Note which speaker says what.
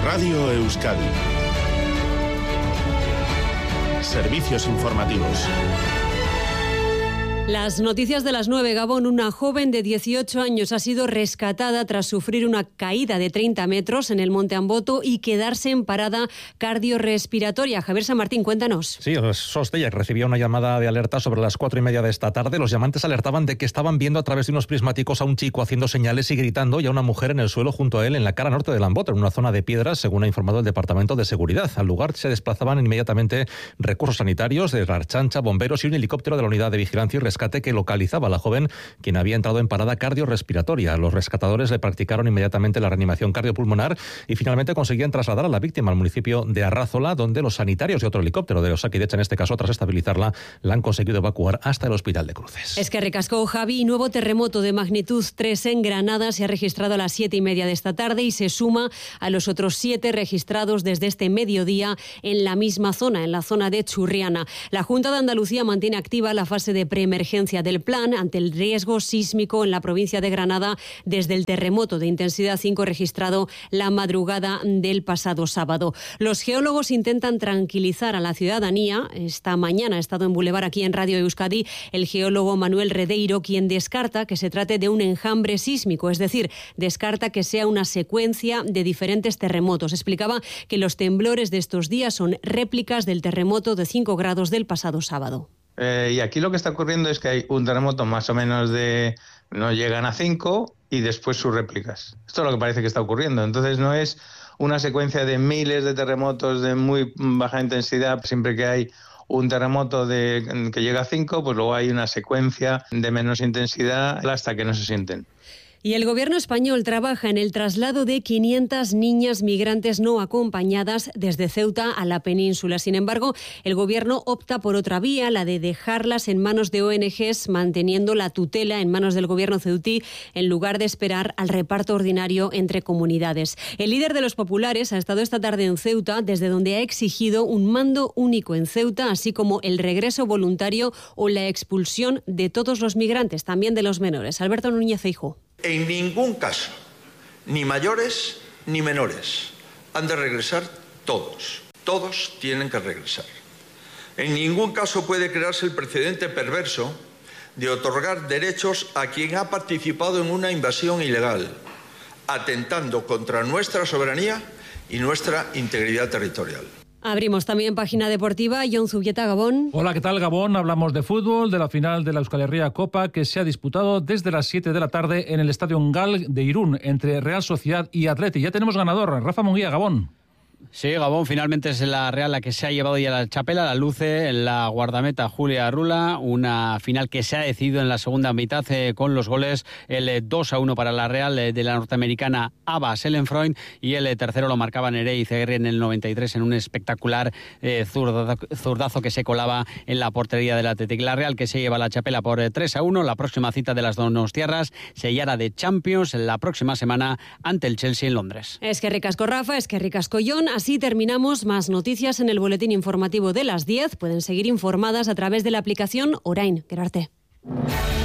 Speaker 1: Radio Euskadi. Servicios informativos.
Speaker 2: Las noticias de las 9. Gabón, una joven de 18 años ha sido rescatada tras sufrir una caída de 30 metros en el Monte Amboto y quedarse en parada cardiorrespiratoria. Javier San Martín, cuéntanos.
Speaker 3: Sí, Sostella recibía una llamada de alerta sobre las 4:30 de esta tarde. Los llamantes alertaban de que estaban viendo a través de unos prismáticos a un chico haciendo señales y gritando, y a una mujer en el suelo junto a él en la cara norte del Amboto, en una zona de piedras, según ha informado el Departamento de Seguridad. Al lugar se desplazaban inmediatamente recursos sanitarios de la Ertzaintza, bomberos y un helicóptero de la Unidad de Vigilancia y Rescate que localizaba a la joven, quien había entrado en parada cardiorrespiratoria. Los rescatadores le practicaron inmediatamente la reanimación cardiopulmonar y finalmente conseguían trasladar a la víctima al municipio de Arrázola, donde los sanitarios y otro helicóptero de Osakidecha, en este caso, tras estabilizarla, la han conseguido evacuar hasta el Hospital de Cruces.
Speaker 2: Es que recascó Javi. Nuevo terremoto de magnitud 3 en Granada se ha registrado a las 7:30 de esta tarde y se suma a los otros 7 registrados desde este mediodía en la misma zona, en la zona de Churriana. La Junta de Andalucía mantiene activa la fase de preemergencia del plan ante el riesgo sísmico en la provincia de Granada desde el terremoto de intensidad 5 registrado la madrugada del pasado sábado. Los geólogos intentan tranquilizar a la ciudadanía. Esta mañana ha estado en Boulevard aquí en Radio Euskadi el geólogo Manuel Redeiro, quien descarta que se trate de un enjambre sísmico, es decir, descarta que sea una secuencia de diferentes terremotos. Explicaba que los temblores de estos días son réplicas del terremoto de 5 grados del pasado sábado.
Speaker 4: Y aquí lo que está ocurriendo es que hay un terremoto más o menos no llegan a 5 y después sus réplicas. Esto es lo que parece que está ocurriendo. Entonces no es una secuencia de miles de terremotos de muy baja intensidad. Siempre que hay un terremoto que llega a 5, pues luego hay una secuencia de menos intensidad hasta que no se sienten.
Speaker 2: Y el gobierno español trabaja en el traslado de 500 niñas migrantes no acompañadas desde Ceuta a la península. Sin embargo, el gobierno opta por otra vía, la de dejarlas en manos de ONGs, manteniendo la tutela en manos del gobierno ceutí, en lugar de esperar al reparto ordinario entre comunidades. El líder de los populares ha estado esta tarde en Ceuta, desde donde ha exigido un mando único en Ceuta, así como el regreso voluntario o la expulsión de todos los migrantes, también de los menores. Alberto Núñez Feijóo.
Speaker 5: En ningún caso, ni mayores ni menores, han de regresar todos. Todos tienen que regresar. En ningún caso puede crearse el precedente perverso de otorgar derechos a quien ha participado en una invasión ilegal, atentando contra nuestra soberanía y nuestra integridad territorial.
Speaker 2: Abrimos también página deportiva. Jon Zubieta, Gabón.
Speaker 6: Hola, ¿qué tal, Gabón? Hablamos de fútbol, de la final de la Euskal Herria Copa, que se ha disputado desde las 7 de la tarde en el Estadio Gal de Irún, entre Real Sociedad y Athletic. Ya tenemos ganador, Rafa Munguía, Gabón.
Speaker 7: Sí, Gabón, finalmente es la Real la que se ha llevado ya la chapela, la luce la guardameta Julia Rula, una final que se ha decidido en la segunda mitad con los goles, el 2-1 para la Real de la norteamericana Ava Selenfreund, y el tercero lo marcaba Nerey Izeguirre en el 93 en un espectacular zurdazo que se colaba en la portería del Athletic. La Real que se lleva la chapela por 3-1, la próxima cita de las donostiarras sellará de Champions la próxima semana ante el Chelsea en Londres.
Speaker 2: Es que ricasco Rafa, es que ricasco Jon. Así terminamos. Más noticias en el boletín informativo de las 10. Pueden seguir informadas a través de la aplicación Orain. Querarte.